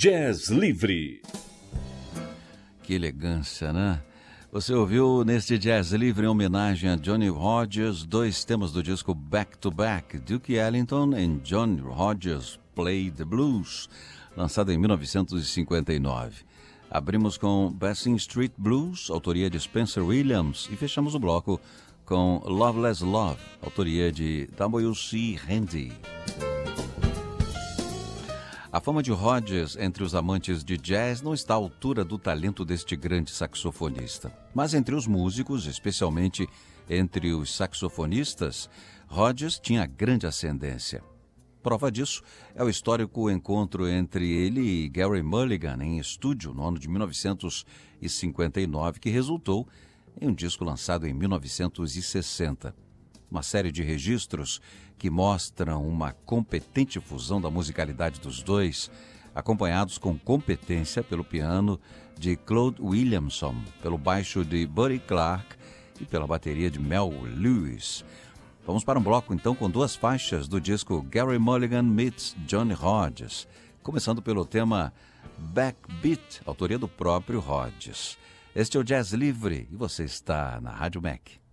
Jazz Livre. Que elegância, né? Você ouviu neste Jazz Livre em homenagem a Johnny Rodgers, dois temas do disco Back to Back, Duke Ellington e Johnny Rodgers Play the Blues, lançado em 1959. Abrimos com Basin Street Blues, autoria de Spencer Williams, e fechamos o bloco com Loveless Love, autoria de W.C. Handy. A fama de Rodgers entre os amantes de jazz não está à altura do talento deste grande saxofonista. Mas entre os músicos, especialmente entre os saxofonistas, Rodgers tinha grande ascendência. Prova disso é o histórico encontro entre ele e Gary Mulligan em estúdio no ano de 1959, que resultou em um disco lançado em 1960. Uma série de registros que mostram uma competente fusão da musicalidade dos dois, acompanhados com competência pelo piano de Claude Williamson, pelo baixo de Buddy Clark e pela bateria de Mel Lewis. Vamos para um bloco então com duas faixas do disco Gary Mulligan Meets Johnny Rodgers, começando pelo tema Backbeat, autoria do próprio Rodgers. Este é o Jazz Livre e você está na Rádio Mac.